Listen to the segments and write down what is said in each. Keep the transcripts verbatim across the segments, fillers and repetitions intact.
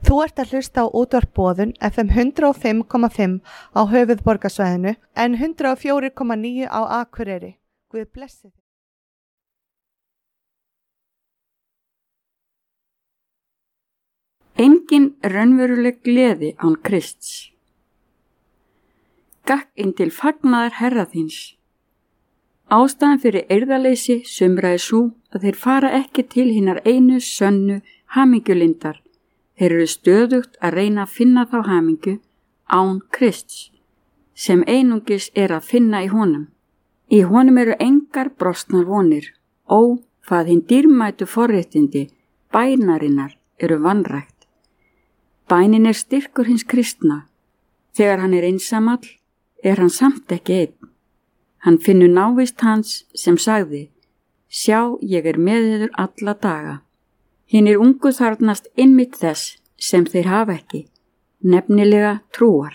Þú ert að hlusta á útvarp Boðun F M hundrað og fimm komma fimm á höfuðborgarsvæðinu en hundrað og fjögur komma níu á Akureyri. Guð blessi þig. Engin raunveruleg gleði án Krists. Gakk inn til fagnaðar Herra þíns. Ástæðan fyrir eirðarleysi sumra er sú að þeir fara ekki til hinnar einu sönnu hamingjulindar. Þeir eru stöðugt að reyna að finna þá hamingju án Krists, sem einungis er að finna í honum. Í honum eru engar brostnar vonir, ó, hvað hinn dýrmætu forréttindi, bænarinnar eru vanrækt. Bænin er styrkur hins kristna. Þegar hann er einsamall, er hann samt ekki einn. Hann finnur návist hans sem sagði, sjá, ég er með yður alla daga. Hinnir ungu þarfnast einmitt þess sem þeir hafa ekki, nefnilega trúar.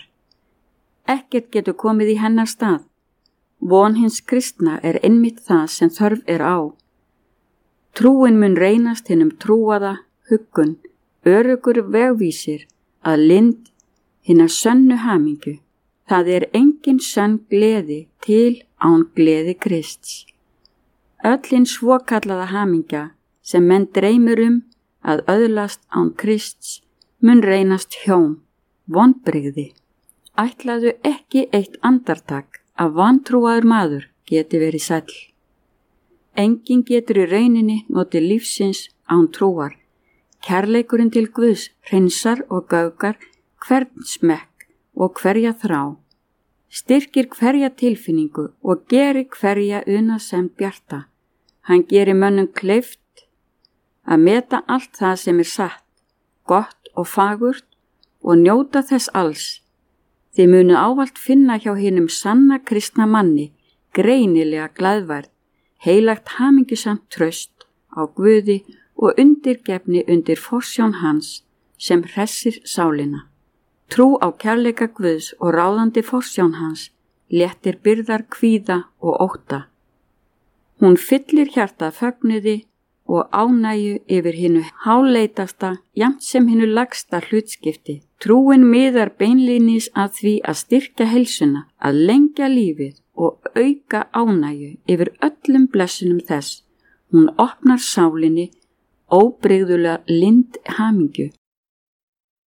Ekkert getur komið í hennar stað. Von hins kristna er einmitt það sem þörf er á. Trúin mun reynast hinnum trúaða huggun, öruggur vegvísir að lind hinnar sönnu hamingju. Það er engin sönn gleði til án gleði Krists. Öll hinn svokallaða hamingja sem menn dreymir um að öðlast án Krists mun reynast hjóm, vonbrigði. Ætlaðu ekki eitt andartak að vantrúaður maður geti verið sæll. Enginn getur í rauninni notið lífsins án trúar. Kærleikurinn til Guðs hreinsar og gaugar hvern smekk og hverja þrá. Styrkir hverja tilfinningu og gerir hverja una sem bjarta. Hann gerir mönnum kleift að meta allt það sem er satt, gott og fagurt og njóta þess alls. Þið munu ávallt finna hjá hinum sanna kristna manni greinilega glaðværð, heilagt hamingjusamt traust á Guði og undirgefni undir forsjón hans sem hressir sálina. Trú á kærleika Guðs og ráðandi forsjón hans léttir byrðar kvíða og ótta. Hún fyllir hjartað fögnuði og ánægju yfir hinu háleitasta jafnt sem hinu lagsta hlutskipti. Trúin miðar beinlínis að því að styrkja heilsuna, að lengja lífið og auka ánægju yfir öllum blessunum þess. Hún opnar sálinni óbrigðulega lind hamingju